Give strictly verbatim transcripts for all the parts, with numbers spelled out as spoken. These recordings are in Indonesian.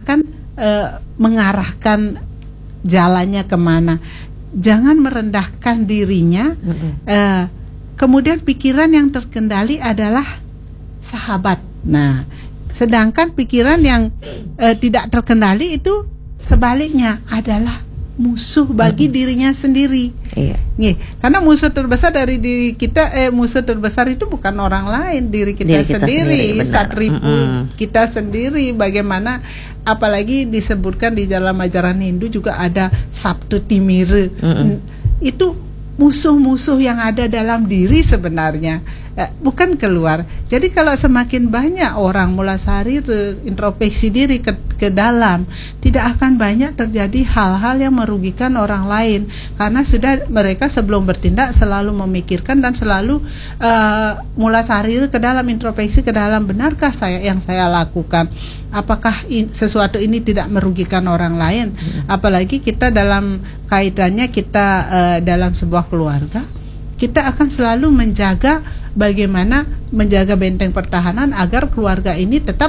akan uh, mengarahkan jalannya kemana. Jangan merendahkan dirinya. Mm-hmm. uh, Kemudian pikiran yang terkendali adalah sahabat. Nah, sedangkan pikiran yang uh, tidak terkendali itu sebaliknya adalah musuh bagi mm-hmm. dirinya sendiri. Iya. Nih, karena musuh terbesar dari diri kita, eh musuh terbesar itu bukan orang lain, diri kita, diri kita sendiri, satripu mm-hmm. kita sendiri. Bagaimana, apalagi disebutkan di dalam ajaran Hindu juga ada Sabtu Timira. Mm-hmm. Itu musuh-musuh yang ada dalam diri sebenarnya, eh, bukan keluar. Jadi kalau semakin banyak orang mulasari introspeksi diri ke, ke dalam, tidak akan banyak terjadi hal-hal yang merugikan orang lain, karena sudah mereka sebelum bertindak selalu memikirkan dan selalu uh, mulasari ke dalam, introspeksi ke dalam, benarkah saya yang saya lakukan, apakah in, sesuatu ini tidak merugikan orang lain. Hmm. Apalagi kita dalam kaitannya kita uh, dalam sebuah keluarga, kita akan selalu menjaga bagaimana menjaga benteng pertahanan agar keluarga ini tetap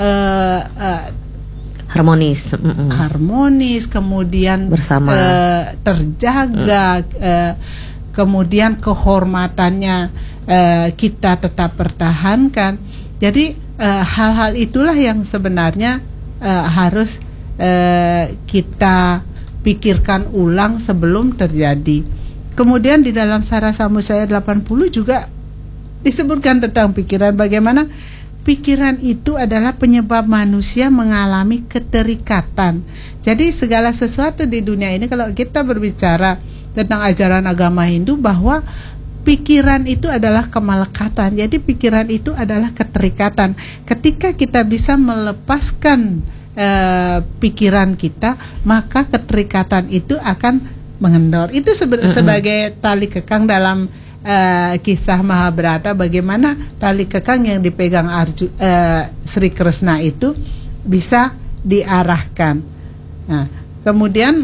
uh, uh, harmonis, mm-mm. harmonis, kemudian bersama, uh, terjaga, mm. uh, kemudian kehormatannya uh, kita tetap pertahankan. Jadi uh, hal-hal itulah yang sebenarnya uh, harus uh, kita pikirkan ulang sebelum terjadi. Kemudian di dalam Sarasa Musaya delapan puluh juga disebutkan tentang pikiran, bagaimana pikiran itu adalah penyebab manusia mengalami keterikatan. Jadi segala sesuatu di dunia ini, kalau kita berbicara tentang ajaran agama Hindu, bahwa pikiran itu adalah kemelekatan. Jadi pikiran itu adalah keterikatan. Ketika kita bisa melepaskan uh, pikiran kita, maka keterikatan itu akan mengendor. Itu sebe- mm-hmm. sebagai tali kekang dalam uh, kisah Mahabharata, bagaimana tali kekang yang dipegang Arju, uh, Sri Krishna itu bisa diarahkan. Nah, kemudian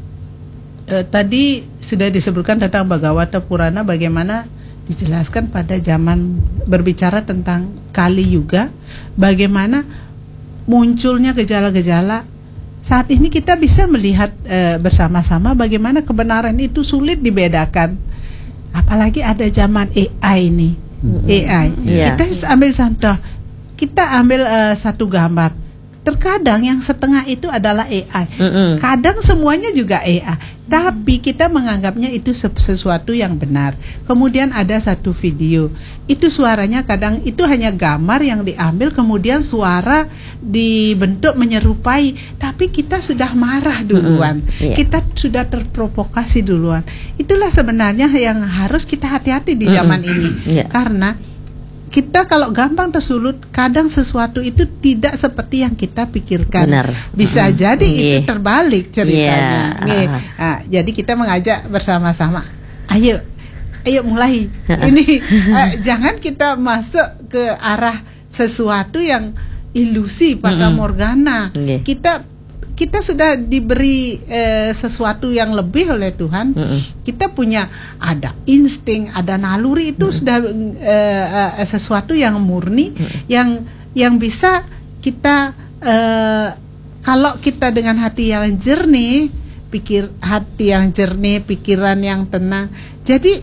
uh, tadi sudah disebutkan tentang Bhagavata Purana, bagaimana dijelaskan pada zaman berbicara tentang Kali Yuga, bagaimana munculnya gejala-gejala. Saat ini kita bisa melihat e, bersama-sama bagaimana kebenaran itu sulit dibedakan. Apalagi ada zaman A I ini. Mm-hmm. A I. Yeah. Kita ambil contoh. Kita ambil e, satu gambar. Terkadang yang setengah itu adalah A I. Mm-hmm. Kadang semuanya juga A I. Tapi kita menganggapnya itu sesuatu yang benar. Kemudian ada satu video, itu suaranya kadang itu hanya gambar yang diambil, kemudian suara dibentuk menyerupai, tapi kita sudah marah duluan. Mm-hmm. Yeah. Kita sudah terprovokasi duluan. Itulah sebenarnya yang harus kita hati-hati di zaman mm-hmm. ini. Yeah. Karena kita kalau gampang tersulut, kadang sesuatu itu tidak seperti yang kita pikirkan. Benar. Bisa hmm. jadi yeah. itu terbalik ceritanya. Yeah. Yeah. Nah, jadi kita mengajak bersama-sama, ayo, ayo mulai. Ini uh, jangan kita masuk ke arah sesuatu yang ilusi, fata hmm. morgana. Yeah. Kita kita sudah diberi eh, sesuatu yang lebih oleh Tuhan. Mm-hmm. Kita punya ada insting, ada naluri, itu mm-hmm. sudah eh, eh, sesuatu yang murni, mm-hmm. yang yang bisa kita eh, kalau kita dengan hati yang jernih, pikir hati yang jernih, pikiran yang tenang. Jadi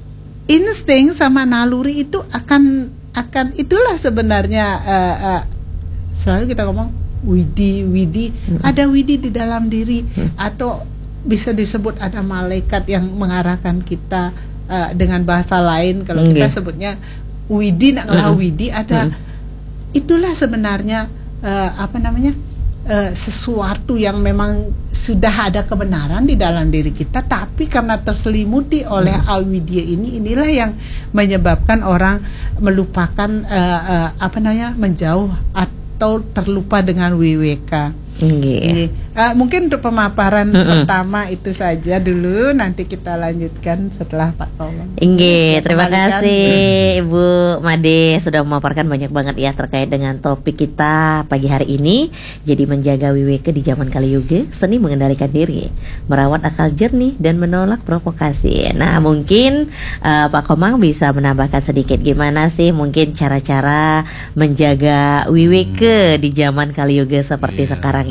insting sama naluri itu akan akan itulah sebenarnya eh, eh, selalu kita ngomong Widi, Widi, hmm. ada Widi di dalam diri, hmm. atau bisa disebut ada malaikat yang mengarahkan kita uh, dengan bahasa lain. Kalau hmm. kita sebutnya Widi, nak ngalah hmm. Widi, ada. Hmm. Itulah sebenarnya uh, apa namanya uh, sesuatu yang memang sudah ada kebenaran di dalam diri kita, tapi karena terselimuti oleh hmm. awidya ini, inilah yang menyebabkan orang melupakan uh, uh, apa namanya menjauh atau terlupa dengan W W K. Yeah. Uh, mungkin untuk pemaparan mm-mm. pertama itu saja dulu, nanti kita lanjutkan setelah Pak Tolong. Inggih, terima kasih Ibu Made sudah memaparkan banyak banget ya terkait dengan topik kita pagi hari ini. Jadi menjaga W W K di zaman Kali Yuga, seni mengendalikan diri, merawat akal jernih dan menolak provokasi. Nah, mungkin uh, Pak Komang bisa menambahkan sedikit gimana sih mungkin cara-cara menjaga W W K di zaman Kali Yuga seperti yeah. sekarang